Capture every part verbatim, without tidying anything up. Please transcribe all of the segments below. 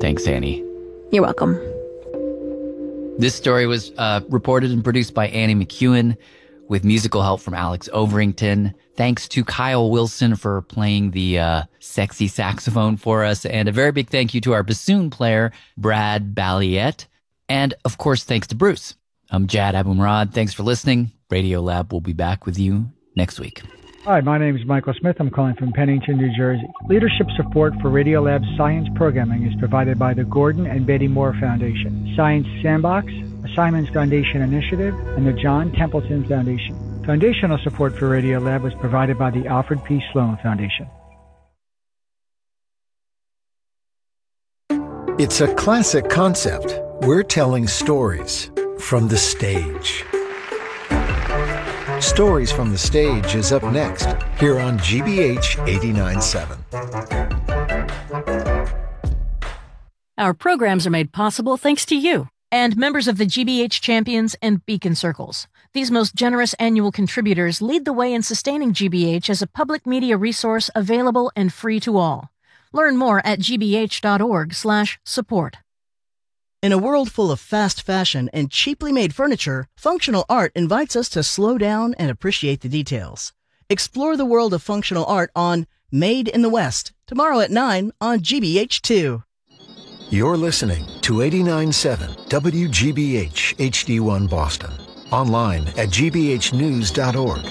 Thanks, Annie. You're welcome. This story was uh, reported and produced by Annie McEwen with musical help from Alex Overington. Thanks to Kyle Wilson for playing the uh, sexy saxophone for us. And a very big thank you to our bassoon player, Brad Balliet. And, of course, thanks to Bruce. I'm Jad Abumrad. Thanks for listening. Radiolab will be back with you next week. Hi, my name is Michael Smith. I'm calling from Pennington, New Jersey. Leadership support for Radiolab's science programming is provided by the Gordon and Betty Moore Foundation, Science Sandbox, a Simons Foundation initiative, and the John Templeton Foundation. Foundational support for Radiolab was provided by the Alfred P. Sloan Foundation. It's a classic concept. We're telling stories from the stage. Stories from the Stage is up next here on G B H eighty-nine point seven. Our programs are made possible thanks to you and members of the G B H Champions and Beacon Circles. These most generous annual contributors lead the way in sustaining G B H as a public media resource available and free to all. Learn more at gbh.org slash support. In a world full of fast fashion and cheaply made furniture, Functional Art invites us to slow down and appreciate the details. Explore the world of functional art on Made in the West, tomorrow at nine on G B H two. You're listening to eighty-nine point seven W G B H H D one Boston. Online at g b h news dot org.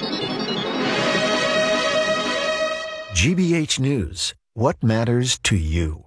G B H News. What matters to you?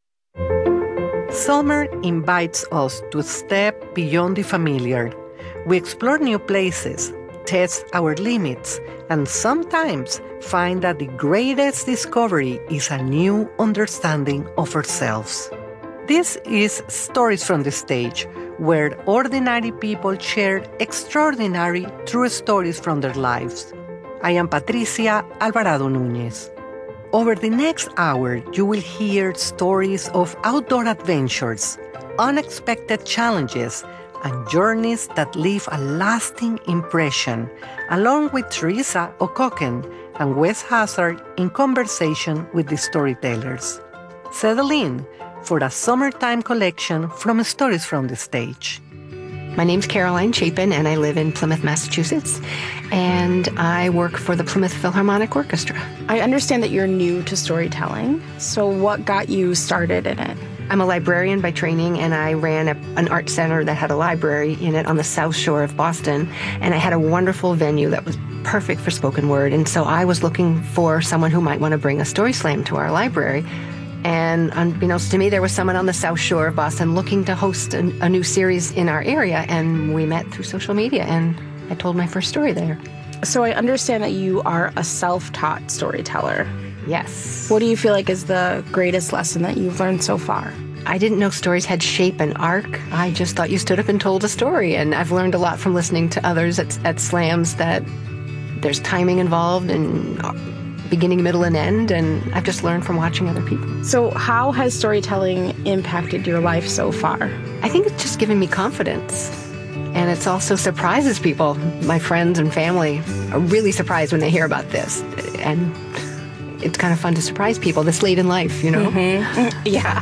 Summer invites us to step beyond the familiar. We explore new places, test our limits, and sometimes find that the greatest discovery is a new understanding of ourselves. This is Stories from the Stage, where ordinary people share extraordinary true stories from their lives. I am Patricia Alvarado Núñez. Over the next hour, you will hear stories of outdoor adventures, unexpected challenges, and journeys that leave a lasting impression, along with Teresa O'Cocken and Wes Hazard in conversation with the storytellers. Settle in for a summertime collection from Stories from the Stage. My name's Caroline Chapin, and I live in Plymouth, Massachusetts, and I work for the Plymouth Philharmonic Orchestra. I understand that you're new to storytelling, so what got you started in it? I'm a librarian by training, and I ran a, an art center that had a library in it on the South Shore of Boston, and I had a wonderful venue that was perfect for spoken word, and so I was looking for someone who might want to bring a story slam to our library. And unbeknownst to me, there was someone on the South Shore of Boston looking to host a, a new series in our area, and we met through social media, and I told my first story there. So I understand that you are a self-taught storyteller. Yes. What do you feel like is the greatest lesson that you've learned so far? I didn't know stories had shape and arc. I just thought you stood up and told a story, and I've learned a lot from listening to others at, at slams that there's timing involved and beginning, middle, and end, and I've just learned from watching other people. So how has storytelling impacted your life so far? I think it's just given me confidence, and it's also surprises people. My friends and family are really surprised when they hear about this, and it's kind of fun to surprise people this late in life, you know? Mm-hmm. Yeah.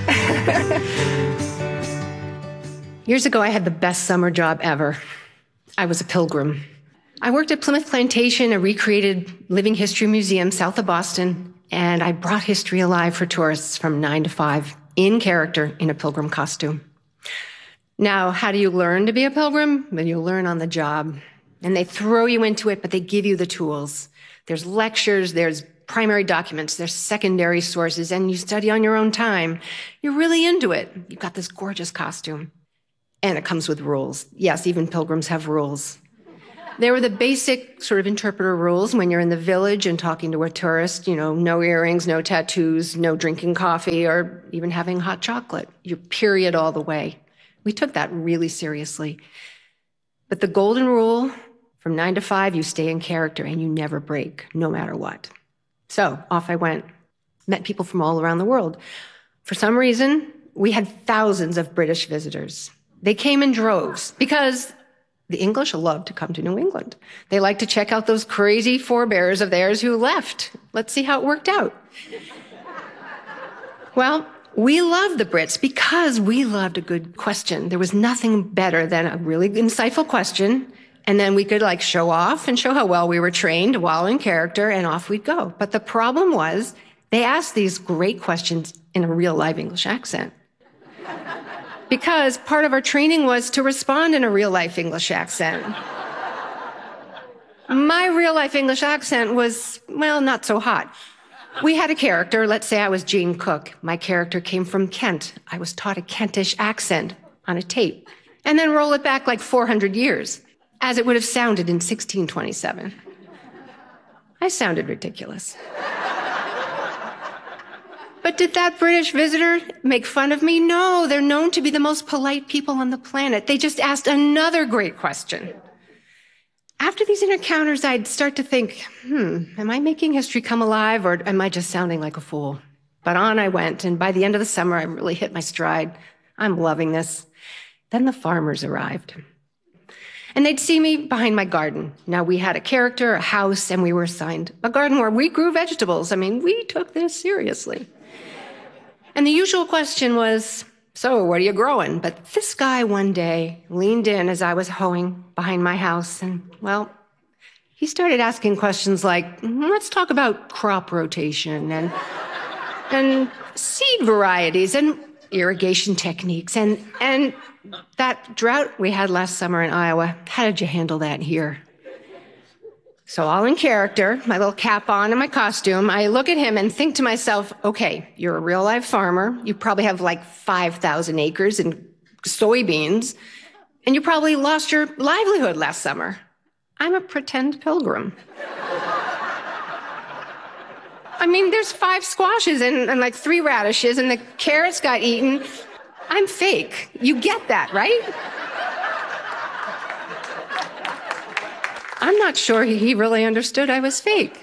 Years ago, I had the best summer job ever. I was a pilgrim. I worked at Plymouth Plantation, a recreated living history museum south of Boston, and I brought history alive for tourists from nine to five, in character, in a pilgrim costume. Now, how do you learn to be a pilgrim? Well, you learn on the job, and they throw you into it, but they give you the tools. There's lectures, there's primary documents, there's secondary sources, and you study on your own time. You're really into it. You've got this gorgeous costume, and it comes with rules. Yes, even pilgrims have rules. There were the basic sort of interpreter rules when you're in the village and talking to a tourist, you know, no earrings, no tattoos, no drinking coffee, or even having hot chocolate. Your period all the way. We took that really seriously. But the golden rule, from nine to five, you stay in character and you never break, no matter what. So off I went, met people from all around the world. For some reason, we had thousands of British visitors. They came in droves because the English love to come to New England. They like to check out those crazy forebears of theirs who left. Let's see how it worked out. Well, We loved the Brits because we loved a good question. There was nothing better than a really insightful question, and then we could like show off and show how well we were trained while in character, and off we'd go. But the problem was they asked these great questions in a real live English accent. Because part of our training was to respond in a real life English accent. My real life English accent was, well, not so hot. We had a character, let's say I was Jane Cook. My character came from Kent. I was taught a Kentish accent on a tape. And then roll it back like four hundred years, as it would have sounded in sixteen twenty-seven. I sounded ridiculous. But did that British visitor make fun of me? No, they're known to be the most polite people on the planet. They just asked another great question. After these encounters, I'd start to think, hmm, am I making history come alive, or am I just sounding like a fool? But on I went, and by the end of the summer, I really hit my stride. I'm loving this. Then the farmers arrived. And they'd see me behind my garden. Now, we had a character, a house, and we were assigned a garden where we grew vegetables. I mean, we took this seriously. And the usual question was, so what are you growing? But this guy one day leaned in as I was hoeing behind my house, and, well, he started asking questions like, let's talk about crop rotation and, and seed varieties and irrigation techniques and, and that drought we had last summer in Iowa. How did you handle that here? So all in character, my little cap on and my costume, I look at him and think to myself, okay, you're a real live farmer. You probably have like five thousand acres and soybeans, and you probably lost your livelihood last summer. I'm a pretend pilgrim. I mean, there's five squashes and, and like three radishes, and the carrots got eaten. I'm fake. You get that, right? I'm not sure he really understood I was fake.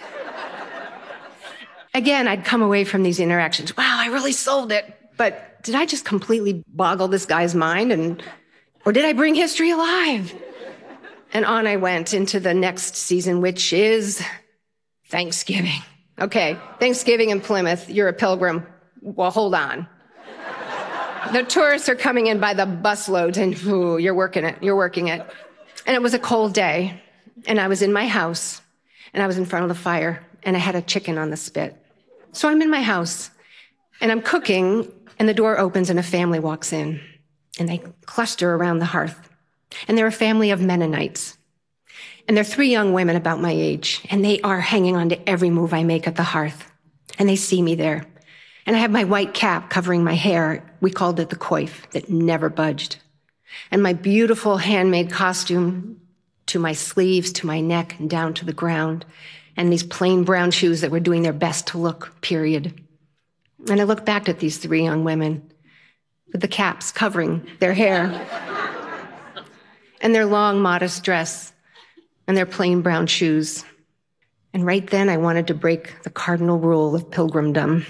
Again, I'd come away from these interactions, wow, I really sold it. But did I just completely boggle this guy's mind? And, or did I bring history alive? And on I went into the next season, which is Thanksgiving. Okay, Thanksgiving in Plymouth, you're a pilgrim. Well, hold on. The tourists are coming in by the busloads, and ooh, you're working it, you're working it. And it was a cold day. And I was in my house, and I was in front of the fire, and I had a chicken on the spit. So I'm in my house, and I'm cooking, and the door opens, and a family walks in, and they cluster around the hearth. And they're a family of Mennonites. And they're three young women about my age, and they are hanging on to every move I make at the hearth. And they see me there. And I have my white cap covering my hair. We called it the coif that never budged. And my beautiful handmade costume, to my sleeves, to my neck, and down to the ground, and these plain brown shoes that were doing their best to look, period. And I looked back at these three young women with the caps covering their hair, and their long, modest dress, and their plain brown shoes. And right then, I wanted to break the cardinal rule of pilgrimdom.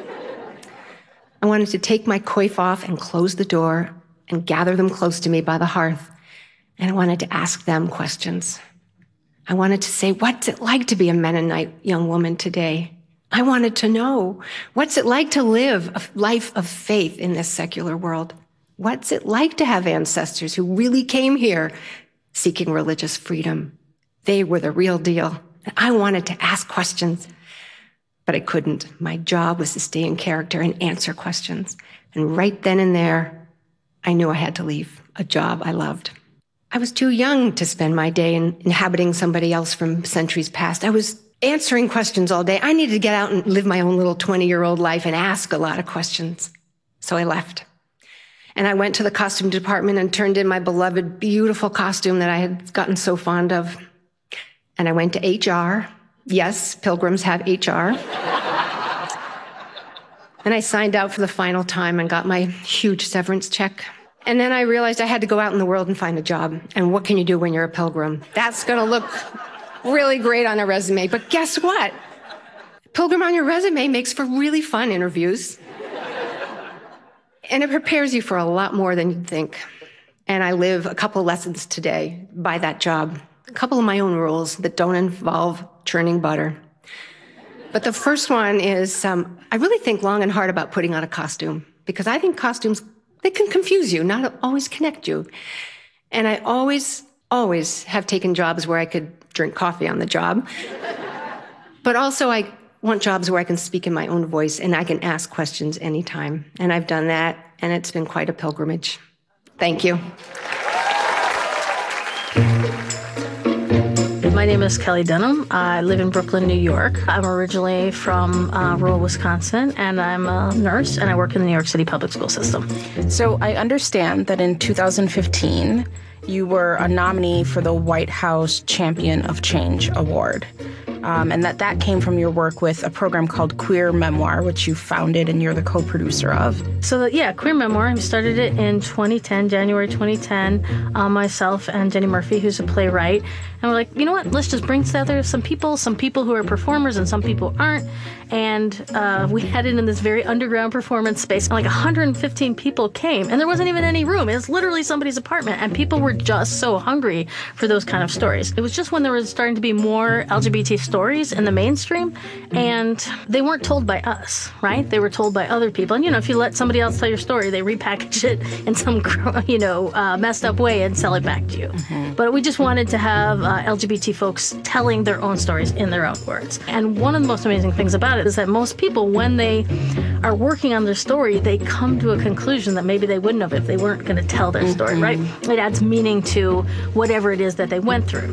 I wanted to take my coif off and close the door and gather them close to me by the hearth. And I wanted to ask them questions. I wanted to say, what's it like to be a Mennonite young woman today? I wanted to know, what's it like to live a life of faith in this secular world? What's it like to have ancestors who really came here seeking religious freedom? They were the real deal. And I wanted to ask questions, but I couldn't. My job was to stay in character and answer questions. And right then and there, I knew I had to leave a job I loved. I was too young to spend my day in inhabiting somebody else from centuries past. I was answering questions all day. I needed to get out and live my own little twenty-year-old life and ask a lot of questions. So I left. And I went to the costume department and turned in my beloved, beautiful costume that I had gotten so fond of. And I went to H R. Yes, pilgrims have H R. And I signed out for the final time and got my huge severance check. And then I realized I had to go out in the world and find a job. And what can you do when you're a pilgrim? That's going to look really great on a resume. But guess what? Pilgrim on your resume makes for really fun interviews. And it prepares you for a lot more than you'd think. And I live a couple lessons today by that job. A couple of my own rules that don't involve churning butter. But the first one is, um, I really think long and hard about putting on a costume, because I think costumes, they can confuse you, not always connect you. And I always, always have taken jobs where I could drink coffee on the job. But also I want jobs where I can speak in my own voice and I can ask questions anytime. And I've done that, and it's been quite a pilgrimage. Thank you. My name is Kelly Denham. I live in Brooklyn, New York. I'm originally from uh, rural Wisconsin, and I'm a nurse, and I work in the New York City public school system. So I understand that in two thousand fifteen, you were a nominee for the White House Champion of Change Award. Um, and that that came from your work with a program called Queer Memoir, which you founded and you're the co-producer of. So, yeah, Queer Memoir, we started it in twenty ten, January twenty ten, uh, myself and Jenny Murphy, who's a playwright. And we're like, you know what, let's just bring together some people, some people who are performers and some people aren't. And uh, we had it in this very underground performance space. And like one hundred fifteen people came, and there wasn't even any room. It was literally somebody's apartment, and people were just so hungry for those kind of stories. It was just when there was starting to be more L G B T stories in the mainstream, and they weren't told by us, right? They were told by other people. And, you know, if you let somebody else tell your story, they repackage it in some, you know, uh, messed up way and sell it back to you. Mm-hmm. But we just wanted to have uh, L G B T folks telling their own stories in their own words. And one of the most amazing things about it is that most people, when they are working on their story, they come to a conclusion that maybe they wouldn't have if they weren't going to tell their story, mm-hmm. right? It adds meaning to whatever it is that they went through.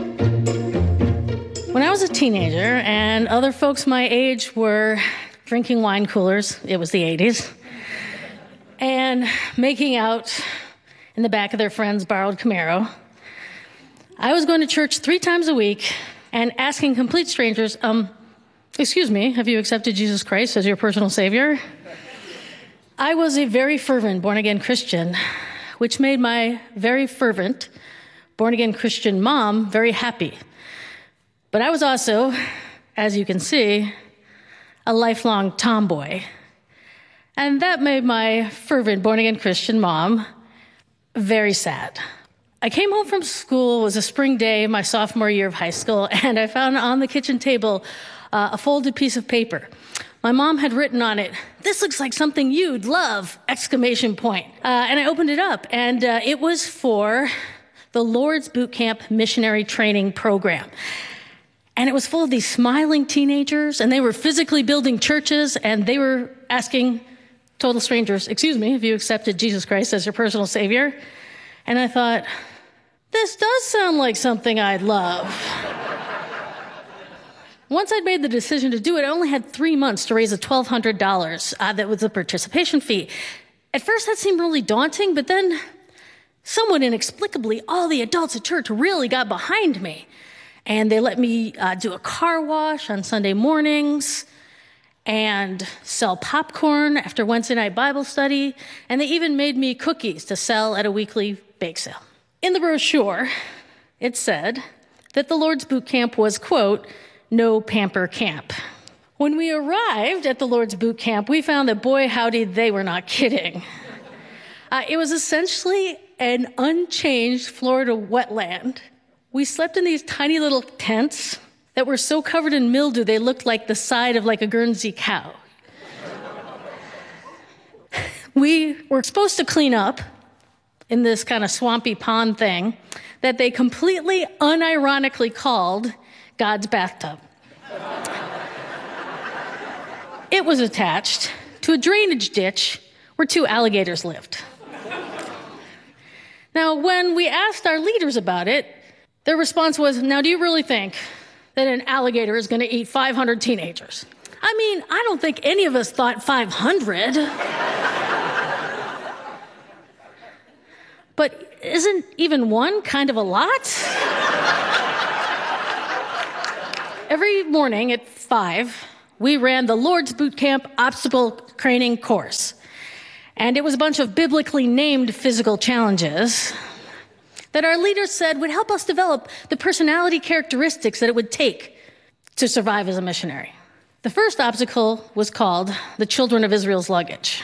When I was a teenager and other folks my age were drinking wine coolers, it was the eighties, and making out in the back of their friend's borrowed Camaro, I was going to church three times a week and asking complete strangers, um, excuse me, have you accepted Jesus Christ as your personal savior? I was a very fervent born-again Christian, which made my very fervent born-again Christian mom very happy. But I was also, as you can see, a lifelong tomboy. And that made my fervent born-again Christian mom very sad. I came home from school, it was a spring day, my sophomore year of high school, and I found on the kitchen table uh, a folded piece of paper. My mom had written on it, "This looks like something you'd love!" exclamation point. Uh, and I opened it up, and uh, it was for the Lord's Boot Camp Missionary Training Program. And it was full of these smiling teenagers, and they were physically building churches, and they were asking total strangers, "Excuse me, have you accepted Jesus Christ as your personal savior?" And I thought, this does sound like something I'd love. Once I'd made the decision to do it, I only had three months to raise a twelve hundred dollars. Uh, that was the participation fee. At first, that seemed really daunting, but then somewhat inexplicably, all the adults at church really got behind me. And they let me uh, do a car wash on Sunday mornings and sell popcorn after Wednesday night Bible study. And they even made me cookies to sell at a weekly bake sale. In the brochure, it said that the Lord's Boot Camp was, quote, no pamper camp. When we arrived at the Lord's Boot Camp, we found that, boy, howdy, they were not kidding. Uh, it was essentially an unchanged Florida wetland. We slept in these tiny little tents that were so covered in mildew they looked like the side of like a Guernsey cow. We were supposed to clean up in this kind of swampy pond thing that they completely unironically called God's bathtub. It was attached to a drainage ditch where two alligators lived. Now, when we asked our leaders about it, their response was, "Now, do you really think that an alligator is going to eat five hundred teenagers?" I mean, I don't think any of us thought five hundred. But isn't even one kind of a lot? Every morning at five, we ran the Lord's Boot Camp obstacle training course. And it was a bunch of biblically named physical challenges that our leaders said would help us develop the personality characteristics that it would take to survive as a missionary. The first obstacle was called the Children of Israel's Luggage.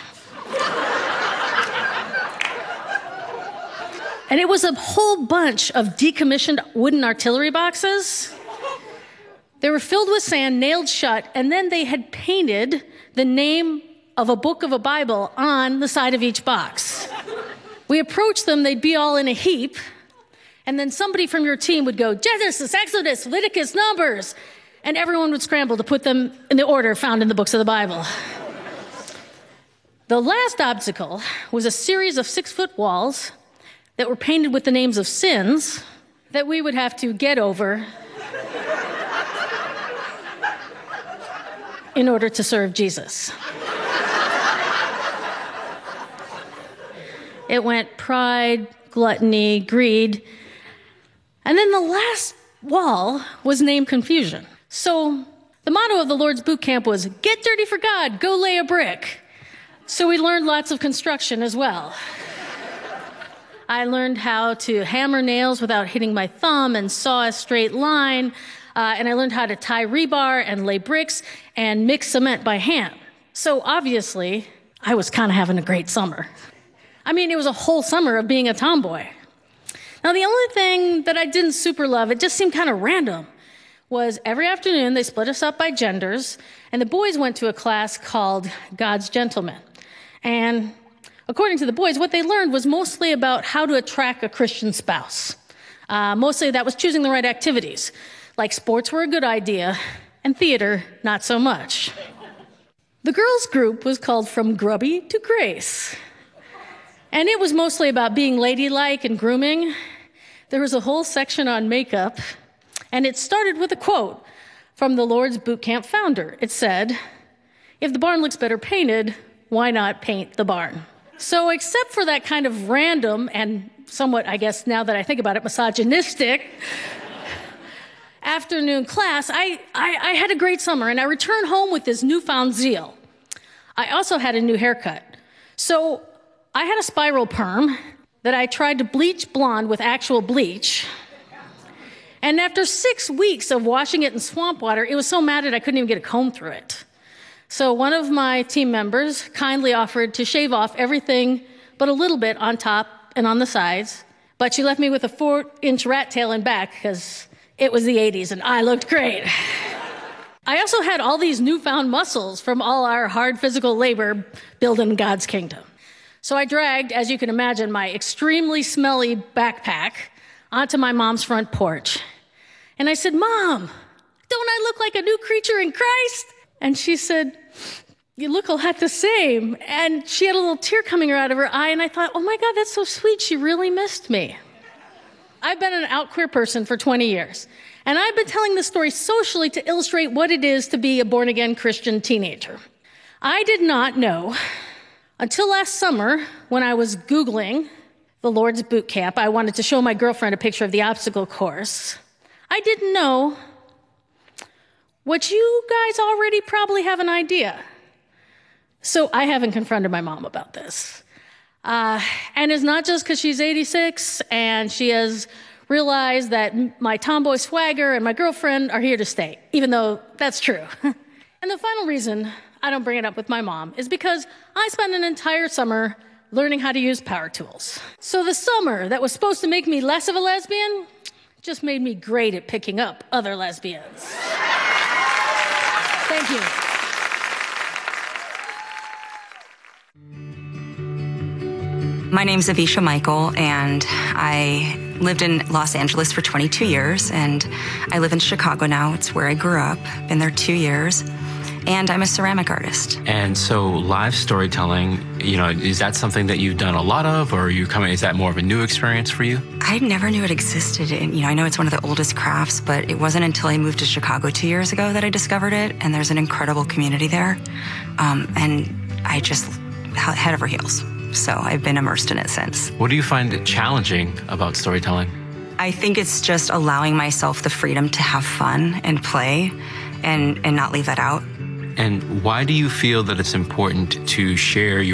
And it was a whole bunch of decommissioned wooden artillery boxes They were filled with sand, nailed shut, and then they had painted the name of a book of a Bible on the side of each box. We approached them, they'd be all in a heap, and then somebody from your team would go, Genesis, Exodus, Leviticus, Numbers, and everyone would scramble to put them in the order found in the books of the Bible. The last obstacle was a series of six-foot walls that were painted with the names of sins that we would have to get over in order to serve Jesus. It went pride, gluttony, greed, and then the last wall was named confusion. So the motto of the Lord's Boot Camp was, get dirty for God, go lay a brick. So we learned lots of construction as well. I learned how to hammer nails without hitting my thumb and saw a straight line. Uh, and I learned how to tie rebar and lay bricks and mix cement by hand. So obviously, I was kind of having a great summer. I mean, it was a whole summer of being a tomboy. Now, the only thing that I didn't super love, it just seemed kind of random, was every afternoon they split us up by genders, and the boys went to a class called God's Gentlemen. And according to the boys, what they learned was mostly about how to attract a Christian spouse. Uh, mostly that was choosing the right activities. Like sports were a good idea, and theater, not so much. The girls' group was called From Grubby to Grace. And it was mostly about being ladylike and grooming. There was a whole section on makeup, and it started with a quote from the Lord's Boot Camp founder. It said, if the barn looks better painted, why not paint the barn? So except for that kind of random and somewhat, I guess now that I think about it, misogynistic afternoon class, I, I, I had a great summer, and I returned home with this newfound zeal. I also had a new haircut. So I had a spiral perm that I tried to bleach blonde with actual bleach. And after six weeks of washing it in swamp water, it was so matted I couldn't even get a comb through it. So one of my team members kindly offered to shave off everything but a little bit on top and on the sides. But she left me with a four-inch rat tail in back because it was the eighties and I looked great. I also had all these newfound muscles from all our hard physical labor building God's kingdom. So I dragged, as you can imagine, my extremely smelly backpack onto my mom's front porch. And I said, Mom, don't I look like a new creature in Christ? And she said, you look a lot the same. And she had a little tear coming out of her eye, and I thought, oh my God, that's so sweet. She really missed me. I've been an out queer person for twenty years, and I've been telling this story socially to illustrate what it is to be a born-again Christian teenager. I did not know until last summer when I was Googling the Lord's Boot Camp. I wanted to show my girlfriend a picture of the obstacle course. I didn't know what you guys already probably have an idea. So I haven't confronted my mom about this. Uh, and it's not just because she's eighty-six and she has realized that my tomboy swagger and my girlfriend are here to stay, even though that's true. And the final reason I don't bring it up with my mom is because I spent an entire summer learning how to use power tools. So the summer that was supposed to make me less of a lesbian just made me great at picking up other lesbians. Thank you. My name's Avisha Michael, and I lived in Los Angeles for twenty-two years, and I live in Chicago now. It's where I grew up. Been there two years, and I'm a ceramic artist. And so live storytelling, you know, is that something that you've done a lot of, or are you coming, is that more of a new experience for you? I never knew it existed. And, you know, I know it's one of the oldest crafts, but it wasn't until I moved to Chicago two years ago that I discovered it, and there's an incredible community there. Um, and I just head over heels. So I've been immersed in it since. What do you find challenging about storytelling? I think it's just allowing myself the freedom to have fun and play and, and not leave that out. And why do you feel that it's important to share your